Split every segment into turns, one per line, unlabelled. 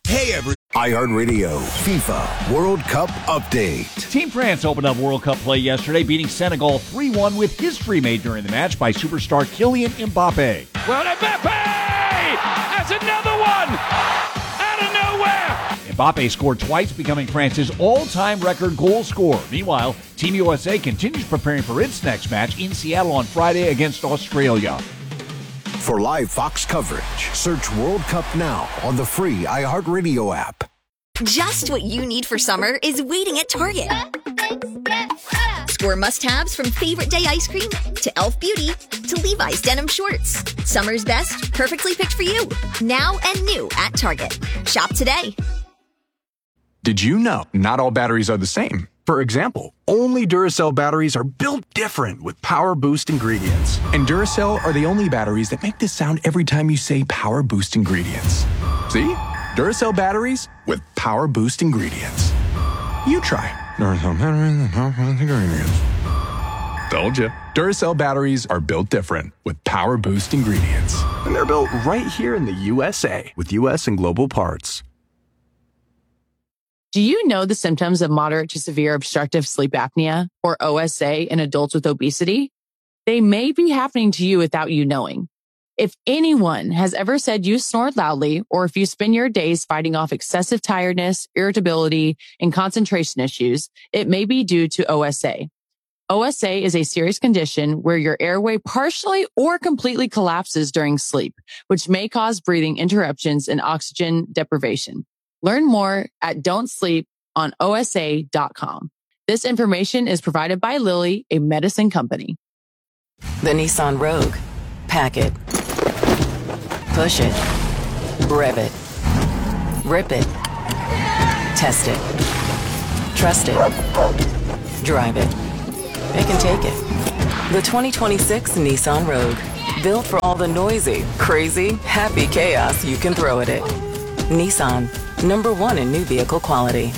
Hey, iHeartRadio FIFA World Cup Update.
Team France opened up World Cup play yesterday, beating Senegal 3-1 with history made during the match by superstar Kylian Mbappe.
Well, Mbappe has another one out of nowhere.
Mbappe scored twice, becoming France's all-time record goal scorer. Meanwhile, Team USA continues preparing for its next match in Seattle on Friday against Australia.
For live Fox coverage, search World Cup now on the free iHeartRadio app.
Just what you need for summer is waiting at Target. Score must-haves from Favorite Day ice cream to Elf Beauty to Levi's denim shorts. Summer's best, perfectly picked for you. Now and new at Target. Shop today.
Did you know not all batteries are the same? For example, only Duracell batteries are built different with Power Boost ingredients. And Duracell are the only batteries that make this sound every time you say Power Boost ingredients. See? Duracell batteries with Power Boost ingredients. You try. Duracell batteries with Power Boost ingredients. Told you. Duracell batteries are built different with Power Boost ingredients. And they're built right here in the USA with US and global parts.
Do you know the symptoms of moderate to severe obstructive sleep apnea, or OSA, in adults with obesity? They may be happening to you without you knowing. If anyone has ever said you snore loudly, or if you spend your days fighting off excessive tiredness, irritability, and concentration issues, it may be due to OSA. OSA is a serious condition where your airway partially or completely collapses during sleep, which may cause breathing interruptions and oxygen deprivation. Learn more at don'tsleeponosa.com. This information is provided by Lilly, a medicine company.
The Nissan Rogue. Pack it. Push it. Rev it. Rip it. Test it. Trust it. Drive it. It can take it. The 2026 Nissan Rogue. Built for all the noisy, crazy, happy chaos you can throw at it. Nissan. #1 in new vehicle quality.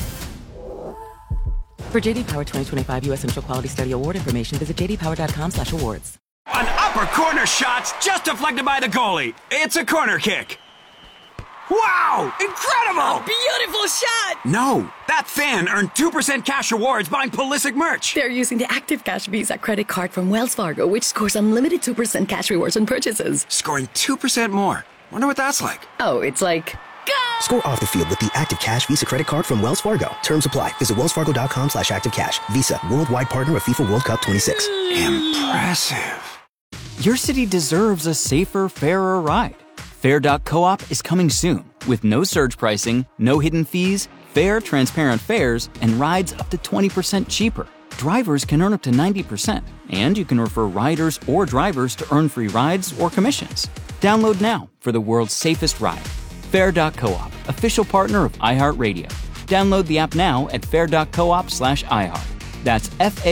For JD Power 2025 U.S. Initial Quality Study Award information, visit jdpower.com/awards.
An upper corner shot's just deflected by the goalie. It's a corner kick. Wow! Incredible!
A beautiful shot!
No, that fan earned 2% cash rewards buying Pulisic merch.
They're using the Active Cash Visa credit card from Wells Fargo, which scores unlimited 2% cash rewards on purchases.
Scoring 2% more. Wonder what that's like.
Oh, it's like... Go!
Score off the field with the Active Cash Visa credit card from Wells Fargo. Terms apply. Visit wellsfargo.com/activecash. Visa, worldwide partner of FIFA World Cup 26.
Impressive.
Your city deserves a safer, fairer ride. Fair.coop is coming soon with no surge pricing, no hidden fees, fair, transparent fares, and rides up to 20% cheaper. Drivers can earn up to 90%, and you can refer riders or drivers to earn free rides or commissions. Download now for the world's safest ride. Fair.coop, official partner of iHeartRadio. Download the app now at fair.coop/iHeart. That's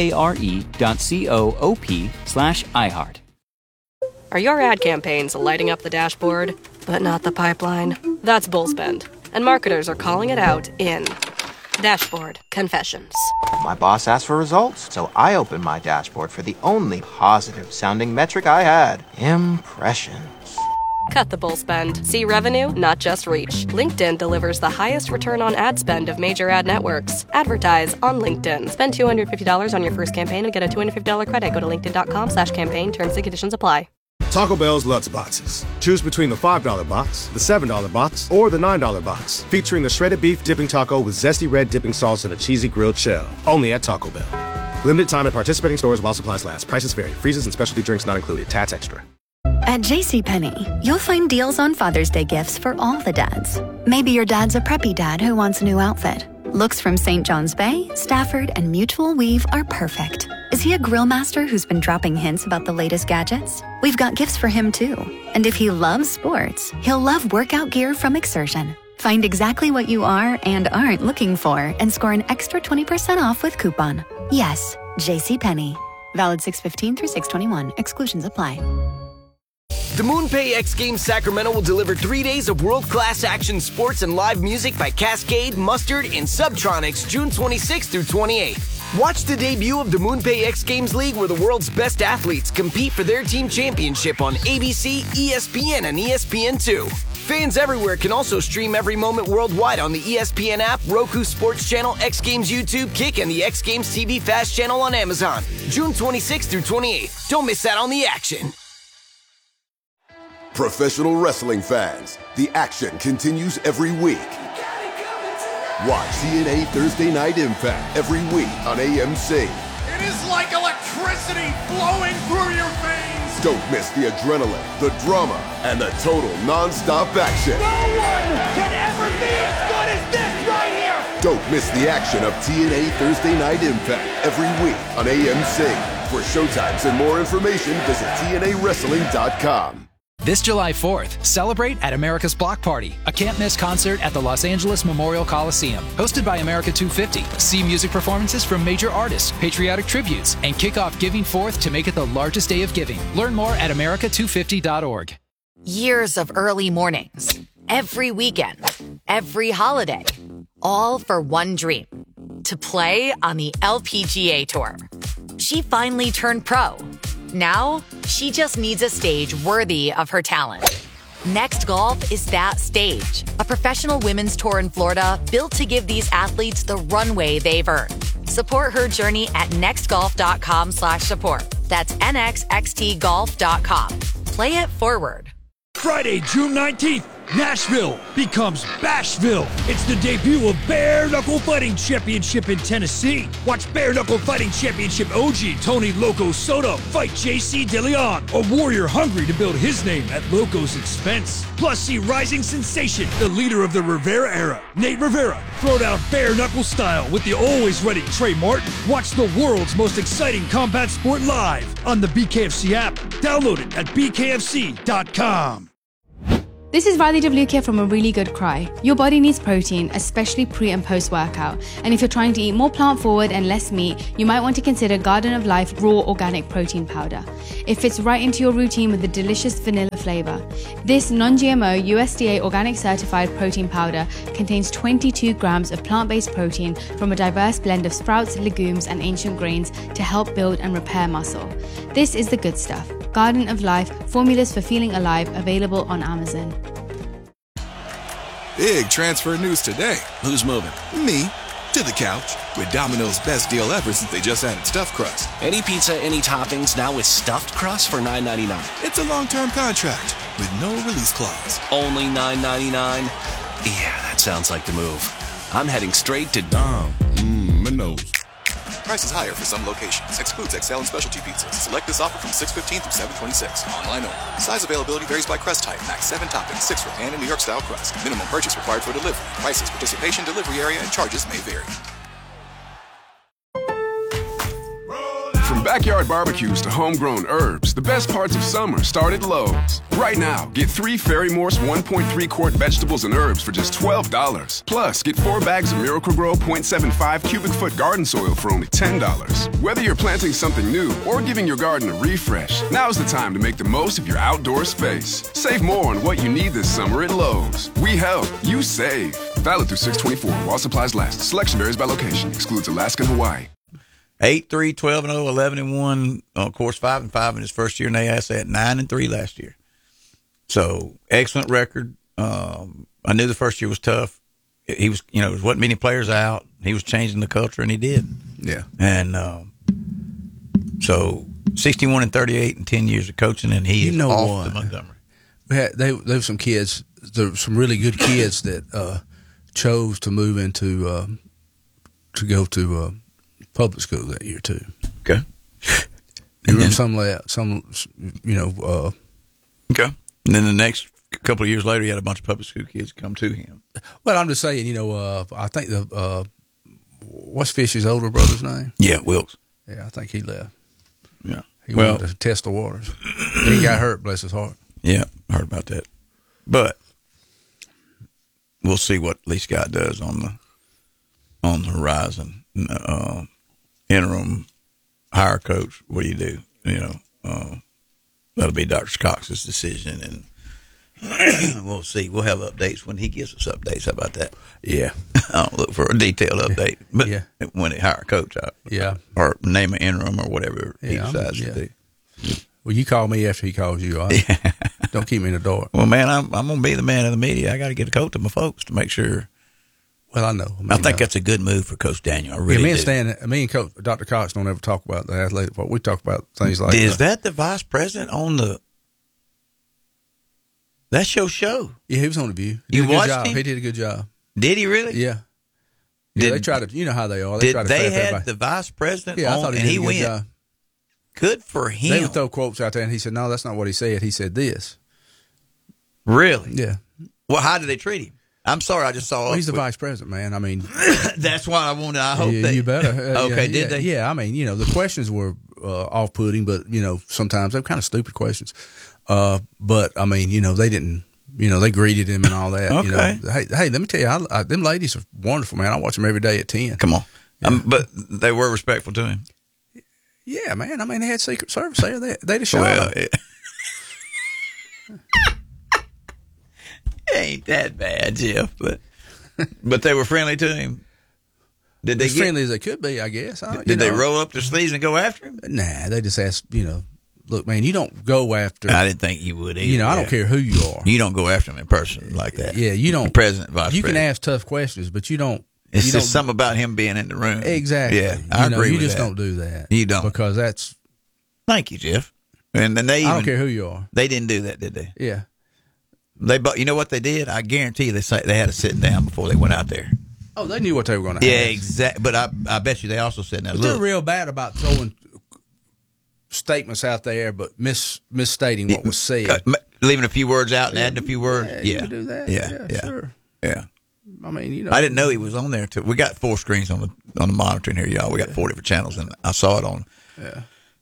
FARE.coop/iHeart.
Are your ad campaigns lighting up the dashboard, but not the pipeline? That's Bullspend, and marketers are calling it out in Dashboard Confessions.
My boss asked for results, so I opened my dashboard for the only positive-sounding metric I had: impressions.
Cut the bull spend. See revenue, not just reach. LinkedIn delivers the highest return on ad spend of major ad networks. Advertise on LinkedIn. Spend $250 on your first campaign and get a $250 credit. Go to linkedin.com/campaign. Terms and conditions apply.
Taco Bell's Lutz Boxes. Choose between the $5 box, the $7 box, or the $9 box. Featuring the shredded beef dipping taco with zesty red dipping sauce and a cheesy grilled shell. Only at Taco Bell. Limited time at participating stores while supplies last. Prices vary. Freezes and specialty drinks not included. Tats extra.
At JCPenney, you'll find deals on Father's Day gifts for all the dads. Maybe your dad's a preppy dad who wants a new outfit. Looks from St. John's Bay, Stafford, and Mutual Weave are perfect. Is he a grill master who's been dropping hints about the latest gadgets? We've got gifts for him too. And if he loves sports, he'll love workout gear from Exertion. Find exactly what you are and aren't looking for and score an extra 20% off with coupon. Yes, JCPenney. Valid 6/15 through 6/21. Exclusions apply.
The MoonPay X Games Sacramento will deliver 3 days of world-class action sports and live music by Cascade, Mustard, and Subtronics June 26th through 28th. Watch the debut of the MoonPay X Games League where the world's best athletes compete for their team championship on ABC, ESPN, and ESPN2. Fans everywhere can also stream every moment worldwide on the ESPN app, Roku Sports Channel, X Games YouTube, Kick, and the X Games TV Fast channel on Amazon. June 26th through 28th. Don't miss out on the action.
Professional wrestling fans, the action continues every week. Watch TNA Thursday Night Impact every week on AMC.
It is like electricity flowing through your veins.
Don't miss the adrenaline, the drama, and the total non-stop action.
No one can ever be as good as this right here.
Don't miss the action of TNA Thursday Night Impact every week on AMC. For showtimes and more information, visit TNAWrestling.com.
This July 4th, celebrate at America's Block Party, a can't-miss concert at the Los Angeles Memorial Coliseum. Hosted by America 250. See music performances from major artists, patriotic tributes, and kick off Giving Forth to make it the largest day of giving. Learn more at America250.org.
Years of early mornings, every weekend, every holiday, all for one dream, to play on the LPGA Tour. She finally turned pro. Now, she just needs a stage worthy of her talent. Next Golf is that stage. A professional women's tour in Florida built to give these athletes the runway they've earned. Support her journey at nextgolf.com/support. That's nxxtgolf.com. Play it forward.
Friday, June 19th, Nashville becomes Bashville. It's the debut of Bare Knuckle Fighting Championship in Tennessee. Watch Bare Knuckle Fighting Championship OG Tony Loco Soto fight JC DeLeon, a warrior hungry to build his name at Loco's expense. Plus, see rising sensation, the leader of the Rivera era, Nate Rivera, throw down bare knuckle style with the always ready Trey Martin. Watch the world's most exciting combat sport live on the BKFC app. Download it at bkfc.com.
This is Riley WK from A Really Good Cry. Your body needs protein, especially pre and post workout. And if you're trying to eat more plant forward and less meat, you might want to consider Garden of Life Raw Organic Protein Powder. It fits right into your routine with a delicious vanilla flavor. This non-GMO USDA organic certified protein powder contains 22 grams of plant-based protein from a diverse blend of sprouts, legumes, and ancient grains to help build and repair muscle. This is the good stuff. Garden of Life, formulas for feeling alive, available on Amazon.
Big transfer news today. Who's moving? Me. To the couch. With Domino's best deal ever since they just added stuffed crust.
Any pizza, any toppings, now with stuffed crust for $9.99.
It's a long-term contract with no release clause.
Only $9.99? Yeah, that sounds like the move. I'm heading straight to
Domino's. Price is higher for some locations. Excludes XL and specialty pizzas. Select this offer from 6/15 through 7/26. Online only. Size availability varies by crust type. Max 7 toppings, 6 for pan and New York style crust. Minimum purchase required for delivery. Prices, participation, delivery area, and charges may vary.
From backyard barbecues to homegrown herbs, the best parts of summer start at Lowe's. Right now, get 3 Ferry Morse 1.3 quart vegetables and herbs for just $12. Plus, get 4 bags of Miracle-Gro 0.75 cubic foot garden soil for only $10. Whether you're planting something new or giving your garden a refresh, now's the time to make the most of your outdoor space. Save more on what you need this summer at Lowe's. We help, you save. Valid through 6/24 while supplies last. Selection varies by location. Excludes Alaska and Hawaii.
8-3, 12-0, 11-1. Of course, 5-5 in his first year in the ASA. 9-3 last year. So excellent record. I knew the first year was tough. He was, there wasn't many players out. He was changing the culture, and he did.
Yeah.
And so 61-38 in 10 years of coaching, and he is off to Montgomery.
There were some kids. There were some really good kids that chose to move into to go to public school that year too.
Okay.
And then some. Okay.
And then the next couple of years later, he had a bunch of public school kids come to him.
Well, I'm just saying, I think what's Fish's older brother's name?
Yeah, Wilkes.
Yeah, I think he left.
Yeah.
He wanted to test the waters. He got hurt, bless his heart.
Yeah, I heard about that. But we'll see what Lee Scott does on the horizon. Interim hire coach, what do you do? That'll be Dr. Cox's decision, and we'll see. We'll have updates when he gives us updates. How about that?
Yeah.
I'll look for a detailed update. But when they hire a coach, or name an interim or whatever he decides to do.
Well, you call me after he calls you. Don't keep me in the dark.
Well, man, I'm going to be the man of the media. I got to get a coat to my folks to make sure.
Well, I know.
I think that's a good move for Coach Daniel. I really do.
Me and Coach Dr. Cox don't ever talk about the athletic part. We talk about things like
Is that the vice president on the? That's your show.
Yeah, he was on The View.
You watched him?
He did a good job.
Did he really?
Yeah. They try to, you know how they are. They try to
they
faff
had
everybody.
the vice president
Yeah, I
on,
thought
and
he
he
did a good
went.
job.
Good for him.
They would throw quotes out there, and he said, "No, that's not what he said. He said this."
Really?
Yeah.
Well, how did they treat him? I'm sorry, I just saw.
Well, he's the vice president, man. I mean,
that's why I wanted. I hope
you better.
Okay, did they?
Yeah, I mean, the questions were off-putting, but sometimes they're kind of stupid questions. But I mean, they didn't. They greeted him and all that.
Okay.
Hey, let me tell you, them ladies are wonderful, man. I watch them every day at 10.
Come on.
Yeah.
But they were respectful to him.
Yeah, man. I mean, they had Secret Service there. They just shot
Well,
him.
Ain't that bad, Jeff. But they were friendly to him. Did they
as friendly as they could be, I guess.
Did they roll up their sleeves and go after him?
Nah, they just asked, look, man, you don't go after.
I didn't think you would either.
I don't care who you are.
You don't go after him in person like that.
Yeah, you don't.
The president, vice
you
president.
can ask tough questions, but you don't.
It's just something about him being in the room.
Exactly.
Yeah, I agree
You
with
just
that.
don't do that.
You don't.
Because that's.
Thank you, Jeff. And then I
don't care who you are.
They didn't do that, did they?
Yeah.
You know what they did? I guarantee you they had to sit down before they went out there.
Oh, they knew what they were going to
Yeah,
ask.
exactly. But I bet you they also said, "Now
But
look,
they're real bad about throwing statements out there, but misstating what was said.
Leaving a few words out and adding a few words."
Yeah, you can do that. Yeah, sure.
Yeah.
I mean,
I didn't know he was on there. We got 4 screens on the monitor in here, y'all. We got 4 different channels, and I saw it on.
Yeah.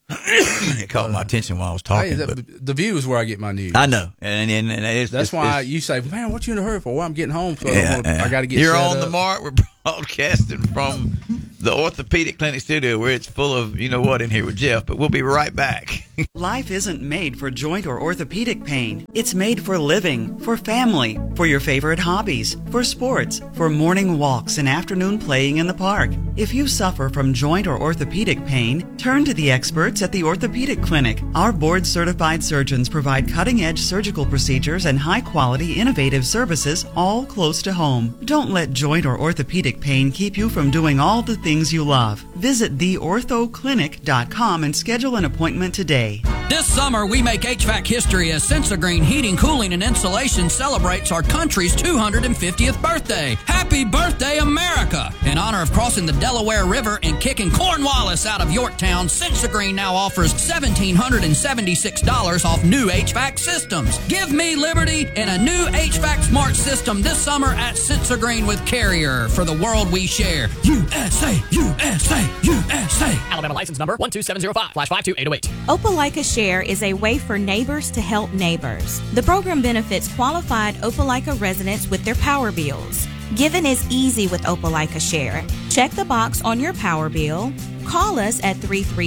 It caught my attention while I was talking.
Hey, the View is where I get my news.
I know, and
that's why you say, "Man, what you in a hurry for?" Well, I'm getting home, so I got to get.
You're
set
on
up.
the mark. We're broadcasting from the Orthopedic Clinic studio, where it's full of in here with Jeff. But we'll be right back.
Life isn't made for joint or orthopedic pain. It's made for living, for family, for your favorite hobbies, for sports, for morning walks and afternoon playing in the park. If you suffer from joint or orthopedic pain, turn to the experts at the Orthopedic Clinic. Our board-certified surgeons provide cutting-edge surgical procedures and high-quality, innovative services, all close to home. Don't let joint or orthopedic pain keep you from doing all the things you love. Visit theorthoclinic.com and schedule an appointment today.
This summer, we make HVAC history as Sensagreen Heating, Cooling, and Insulation celebrates our country's 250th birthday. Happy birthday, America! In honor of crossing the Delaware River and kicking Cornwallis out of Yorktown, Sensagreen now offers $1,776 off new HVAC systems. Give me liberty and a new HVAC smart system this summer at Sensagreen with Carrier for the world we share. USA, USA, USA.
Alabama license number 12705/52808.
Opelika Share is a way for neighbors to help neighbors. The program benefits qualified Opelika residents with their power bills. Giving is easy with Opelika Share. Check the box on your power bill. Call us at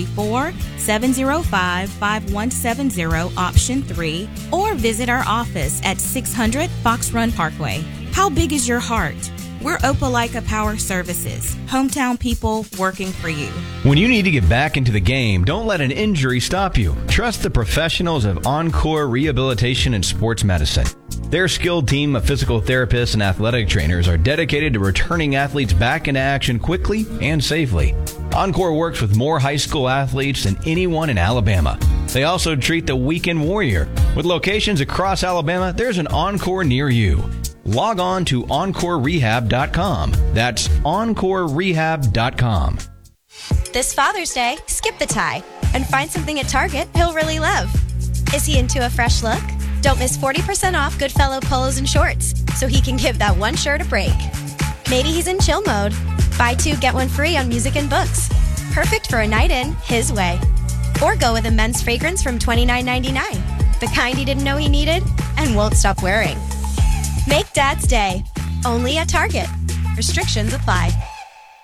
334-705-5170, option 3, or visit our office at 600 Fox Run Parkway. How big is your heart? We're Opelika Power Services, hometown people working for you.
When you need to get back into the game, don't let an injury stop you. Trust the professionals of Encore Rehabilitation and Sports Medicine. Their skilled team of physical therapists and athletic trainers are dedicated to returning athletes back into action quickly and safely. Encore works with more high school athletes than anyone in Alabama. They also treat the weekend warrior. With locations across Alabama, there's an Encore near you. Log on to EncoreRehab.com. That's EncoreRehab.com.
This Father's Day, skip the tie and find something at Target he'll really love. Is he into a fresh look? Don't miss 40% off Goodfellow polos and shorts so he can give that one shirt a break. Maybe he's in chill mode. Buy 2, get 1 free on music and books. Perfect for a night in, his way. Or go with a men's fragrance from $29.99. The kind he didn't know he needed and won't stop wearing. Make Dad's Day. Only at Target. Restrictions apply.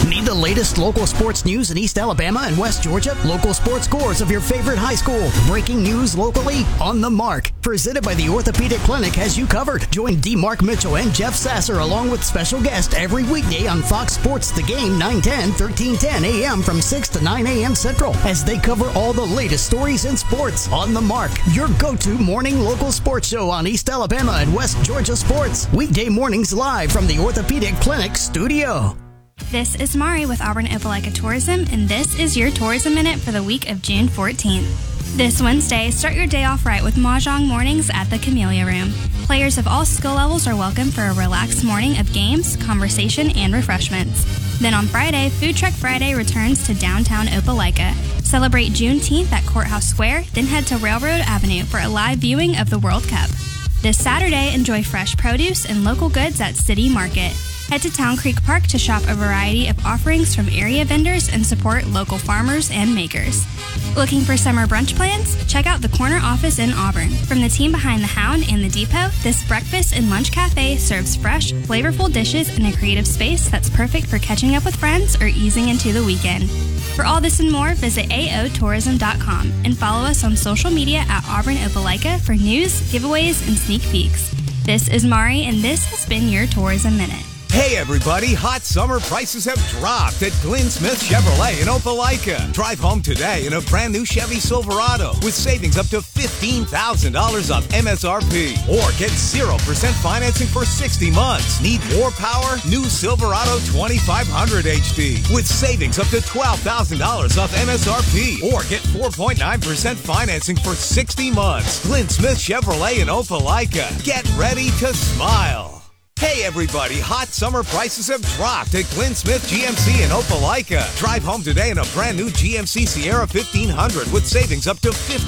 Need the latest local sports news in East Alabama and West Georgia? Local sports scores of your favorite high school. Breaking news locally? On the Mark. Presented by the Orthopedic Clinic has you covered. Join D. Mark Mitchell and Jeff Sasser along with special guests every weekday on Fox Sports The Game 910, 1310 a.m. from 6 to 9 a.m. Central as they cover all the latest stories in sports. On the Mark, your go-to morning local sports show on East Alabama and West Georgia sports. Weekday mornings live from the Orthopedic Clinic studio.
This is Mari with Auburn Opelika Tourism, and this is your Tourism Minute for the week of June 14th. This Wednesday, start your day off right with Mahjong mornings at the Camellia Room. Players of all skill levels are welcome for a relaxed morning of games, conversation, and refreshments. Then on Friday, Food Truck Friday returns to downtown Opelika. Celebrate Juneteenth at Courthouse Square, then head to Railroad Avenue for a live viewing of the World Cup. This Saturday, enjoy fresh produce and local goods at City Market. Head to Town Creek Park to shop a variety of offerings from area vendors and support local farmers and makers. Looking for summer brunch plans? Check out the Corner Office in Auburn. From the team behind the Hound and the Depot, this breakfast and lunch cafe serves fresh, flavorful dishes in a creative space that's perfect for catching up with friends or easing into the weekend. For all this and more, visit aotourism.com and follow us on social media at Auburn Opelika for news, giveaways, and sneak peeks. This is Mari, and this has been your Tourism Minute.
Hey everybody, hot summer prices have dropped at Glenn Smith Chevrolet in Opelika. Drive home today in a brand new Chevy Silverado with savings up to $15,000 off MSRP. Or get 0% financing for 60 months. Need more power? New Silverado 2500 HD with savings up to $12,000 off MSRP. Or get 4.9% financing for 60 months. Glenn Smith Chevrolet in Opelika. Get ready to smile. Hey everybody, hot summer prices have dropped at Glenn Smith GMC in Opelika. Drive home today in a brand new GMC Sierra 1500 with savings up to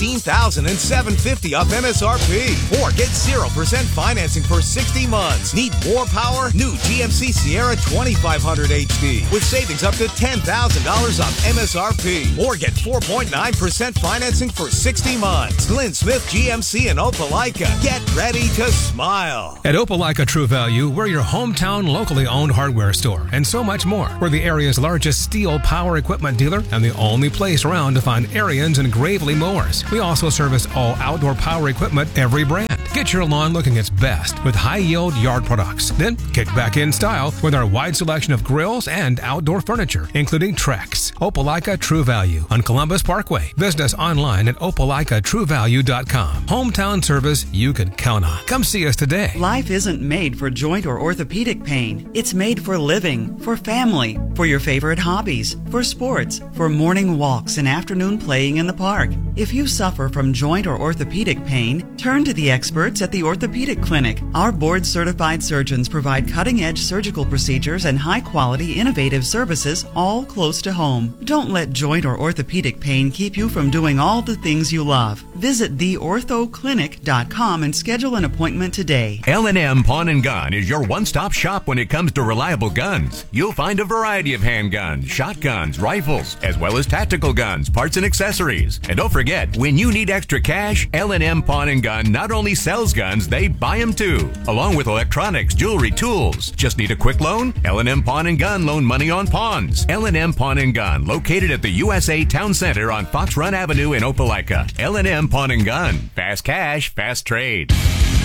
$15,750 off MSRP. Or get 0% financing for 60 months. Need more power? New GMC Sierra 2500 HD with savings up to $10,000 off MSRP. Or get 4.9% financing for 60 months. Glenn Smith GMC in Opelika. Get ready to smile.
At Opelika True Value, we're your hometown locally owned hardware store and so much more. We're the area's largest steel power equipment dealer and the only place around to find Ariens and Gravely mowers. We also service all outdoor power equipment, every brand. Get your lawn looking its best with high-yield yard products. Then kick back in style with our wide selection of grills and outdoor furniture, including Trex. Opelika True Value on Columbus Parkway. Visit us online at OpelikaTrueValue.com. Hometown service you can count on. Come see us today.
Life isn't made for joint or orthopedic pain. It's made for living, for family, for your favorite hobbies, for sports, for morning walks and afternoon playing in the park. If you suffer from joint or orthopedic pain, turn to the experts at the Orthopedic Clinic. Our board-certified surgeons provide cutting-edge surgical procedures and high-quality, innovative services all close to home. Don't let joint or orthopedic pain keep you from doing all the things you love. Visit theorthoclinic.com and schedule an appointment today.
L&M Pawn and Gun is your one-stop shop when it comes to reliable guns. You'll find a variety of handguns, shotguns, rifles, as well as tactical guns, parts and accessories. And don't forget, when you need extra cash, L&M Pawn and Gun not only sells guns, they buy them too, along with electronics, jewelry, tools. Just need a quick loan? L&M Pawn and Gun loan money on pawns. L&M Pawn and Gun, located at the USA Town Center on Fox Run Avenue in Opelika. L&M Pawn and Gun. Fast cash, fast trade.